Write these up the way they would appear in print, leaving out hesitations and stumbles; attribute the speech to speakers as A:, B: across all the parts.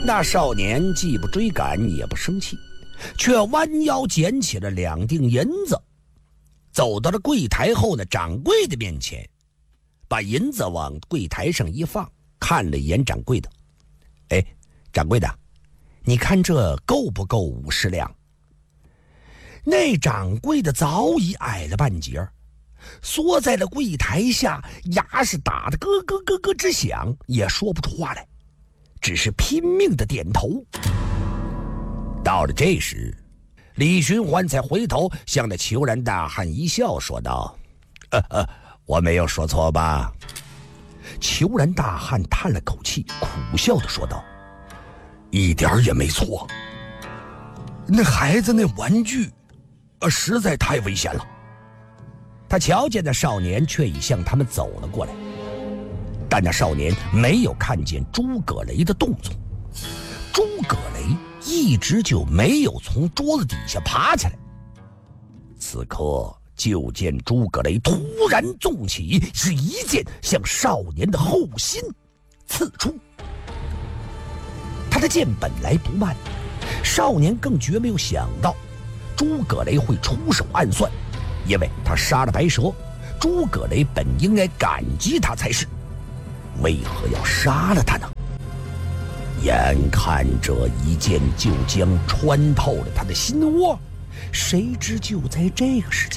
A: 那少年既不追赶也不生气，却弯腰捡起了2锭银子，走到了柜台后的掌柜的面前，把银子往柜台上一放，看了一眼掌柜的。哎，掌柜的，你看这够不够50两？那掌柜的早已矮了半截，缩在了柜台下，牙是打得咯咯咯咯直响，也说不出话来，只是拼命的点头。到了这时，李寻欢才回头向那虬髯大汉一笑，说道：“我没有说错吧？”虬髯大汉叹了口气，苦笑地说道：“一点也没错。那孩子那玩具，实在太危险了。”他瞧见那少年却已向他们走了过来，但那少年没有看见诸葛雷的动作。诸葛雷一直就没有从桌子底下爬起来。此刻就见诸葛雷突然纵起，是一剑向少年的后心刺出。他的剑本来不慢，少年更绝没有想到诸葛雷会出手暗算，因为他杀了白蛇，诸葛雷本应该感激他才是，为何要杀了他呢？眼看这一剑就将穿透了他的心窝，谁知就在这个时间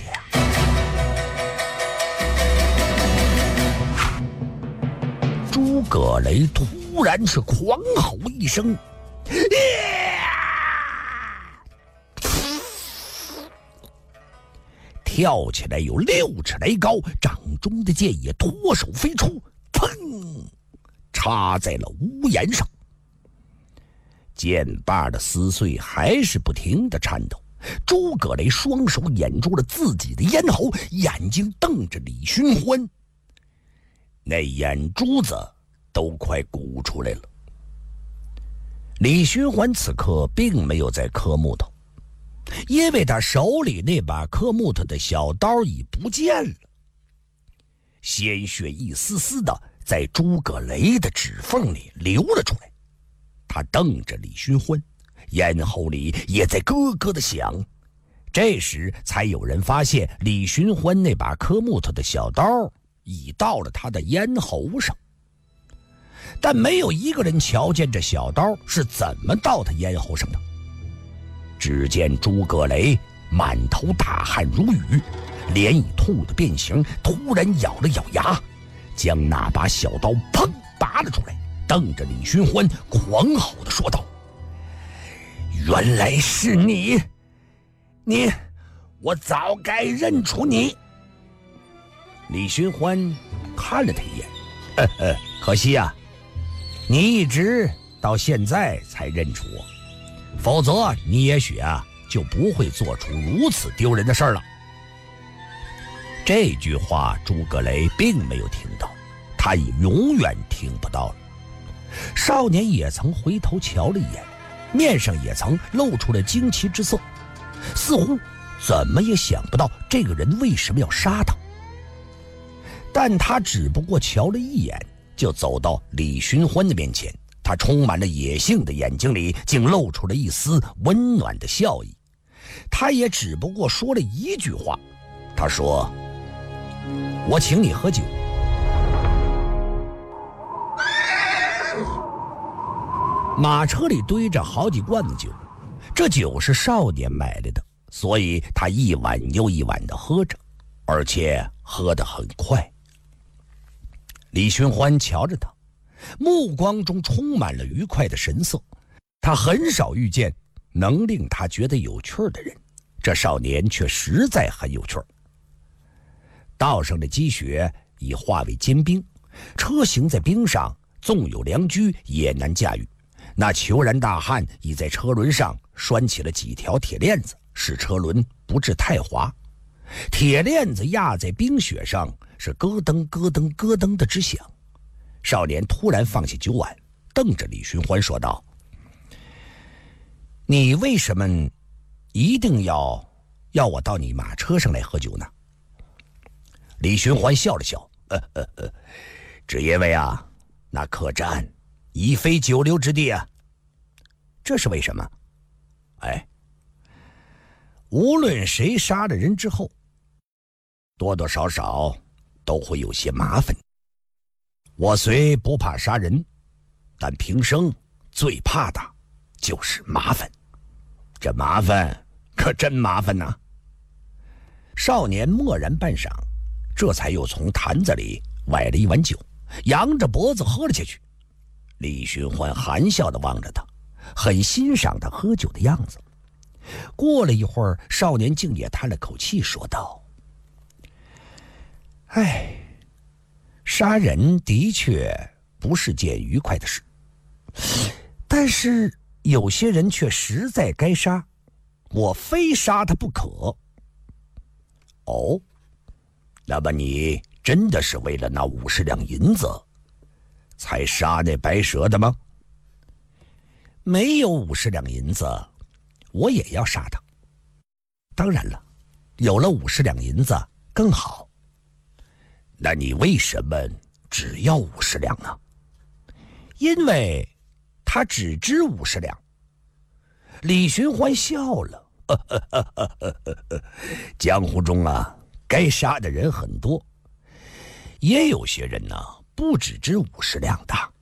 A: 诸葛雷突然是狂吼一声，跳起来有6尺来高，掌中的剑也脱手飞出，砰，插在了屋檐上。剑把的撕碎还是不停地颤抖，诸葛雷双手掩住了自己的咽喉，眼睛瞪着李寻欢，那眼珠子都快鼓出来了。李寻欢此刻并没有在磕木头，因为他手里那把磕木头的小刀已不见了，鲜血一丝丝的在诸葛雷的指缝里流了出来。他瞪着李寻欢，咽喉里也在咯咯的响。这时才有人发现李寻欢那把磕木头的小刀已到了他的咽喉上，但没有一个人瞧见这小刀是怎么到他咽喉上的。只见诸葛雷满头大汗如雨，脸已吐得变形，突然咬了咬牙，将那把小刀砰拔了出来，瞪着李寻欢狂吼地说道：“原来是你，我早该认出你。”李寻欢看了他一眼，可惜啊，你一直到现在才认出我，否则你也许就不会做出如此丢人的事了。这句话诸葛雷并没有听到，他已永远听不到了。少年也曾回头瞧了一眼，面上也曾露出了惊奇之色，似乎怎么也想不到这个人为什么要杀他。但他只不过瞧了一眼，就走到李寻欢的面前，他充满了野性的眼睛里竟露出了一丝温暖的笑意。他也只不过说了一句话，他说：“我请你喝酒。”马车里堆着好几罐子酒，这酒是少年买来的，所以他一碗又一碗地喝着，而且喝得很快。李寻欢瞧着他，目光中充满了愉快的神色。他很少遇见能令他觉得有趣的人，这少年却实在很有趣。道上的积雪已化为坚冰，车行在冰上，纵有良驹也难驾驭。那虬髯大汉已在车轮上拴起了几条铁链子，使车轮不致太滑。铁链子压在冰雪上，是咯噔咯噔咯噔的直响。少年突然放下酒碗，瞪着李寻欢说道：“你为什么一定要我到你马车上来喝酒呢？”李寻欢笑了笑，只因为那客栈已非久留之地啊。 这是为什么？哎，无论谁杀了人之后，多多少少都会有些麻烦。我虽不怕杀人，但平生最怕的就是麻烦。这麻烦可真麻烦呐！少年默然半晌，这才又从坛子里崴了一碗酒，扬着脖子喝了下去。李寻欢含笑地望着他，很欣赏他喝酒的样子。过了一会儿，少年竟也叹了口气，说道：哎，杀人的确不是件愉快的事，但是有些人却实在该杀，我非杀他不可。哦，那么你真的是为了那50两银子才杀那白蛇的吗？没有50两银子，我也要杀他。当然了，有了50两银子更好。那你为什么只要50两呢？因为他只值50两。李寻欢笑了，江湖中啊，该杀的人很多，也有些人呢，不只值50两的。